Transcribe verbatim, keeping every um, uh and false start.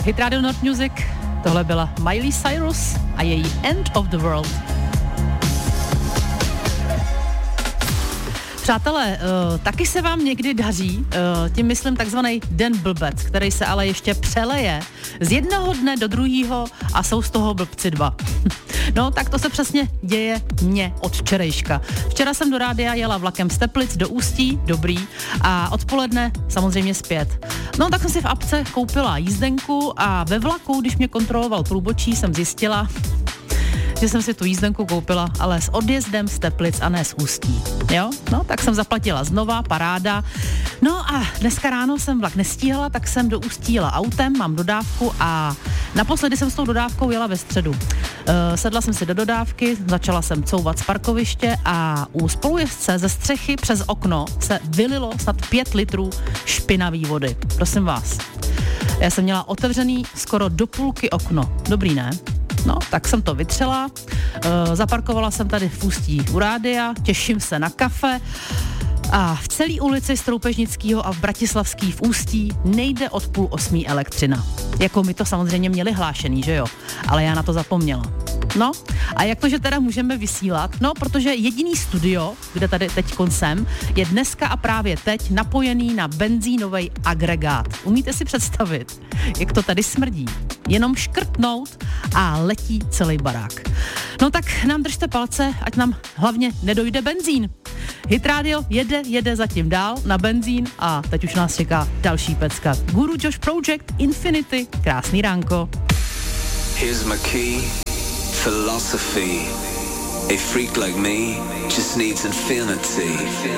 Hit Radio Not Music, tohle byla Miley Cyrus a její End of the World. Přátelé, uh, taky se vám někdy daří, uh, tím myslím takzvaný den blbec, který se ale ještě přeleje z jednoho dne do druhého a jsou z toho blbci dva. No, tak to se přesně děje mně od včerejška. Včera jsem do rádia jela vlakem z Teplic do Ústí, dobrý, a odpoledne samozřejmě zpět. No, tak jsem si v apce koupila jízdenku a ve vlaku, když mě kontroloval průbočí, jsem zjistila, že jsem si tu jízdenku koupila, ale s odjezdem z Teplic a ne z Ústí. Jo? No, tak jsem zaplatila znova, paráda. No a dneska ráno jsem vlak nestíhala, tak jsem do Ústí jela autem, mám dodávku a naposledy jsem s tou dodávkou jela ve středu. Uh, sedla jsem si do dodávky, začala jsem couvat z parkoviště a u spolujezdce ze střechy přes okno se vylilo snad pět litrů špinavý vody. Prosím vás. Já jsem měla otevřený skoro do půlky okno. Dobrý, ne? No, tak jsem to vytřela, e, zaparkovala jsem tady v Ústí u rádia, těším se na kafe a v celé ulici Stroupežnického a v Bratislavský v Ústí nejde od půl osmí elektřina. Jako my to samozřejmě měli hlášený, že jo? Ale já na to zapomněla. No, a jak to, že teda můžeme vysílat? No, protože jediný studio, kde tady teď jsem, je dneska a právě teď napojený na benzínový agregát. Umíte si představit, jak to tady smrdí? Jenom škrtnout a letí celý barák. No tak nám držte palce, ať nám hlavně nedojde benzín. Hit Radio jede, jede zatím dál na benzín a teď už nás čeká další pecka. Guru Josh Project Infinity. Krásný ránko. Here's my key. Philosophy. A freak like me just needs infinity.